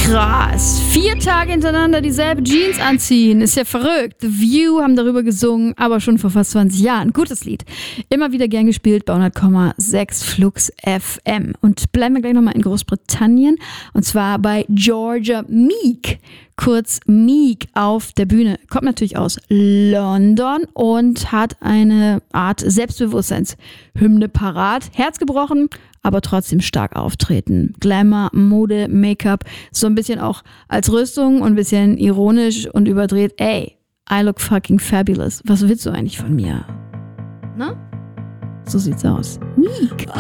Krass. 4 Tage hintereinander dieselbe Jeans anziehen. Ist ja verrückt. The View haben darüber gesungen, aber schon vor fast 20 Jahren. Gutes Lied. Immer wieder gern gespielt bei 100,6 Flux FM. Und bleiben wir gleich nochmal in Großbritannien. Und zwar bei Georgia Meek. Kurz Meek auf der Bühne. Kommt natürlich aus London und hat eine Art Selbstbewusstseinshymne parat. Herz gebrochen, aber trotzdem stark auftreten. Glamour, Mode, Make-up, so ein bisschen auch als Rüstung und ein bisschen ironisch und überdreht. Ey, I look fucking fabulous. Was willst du eigentlich von mir? Na? So sieht's aus. Meek.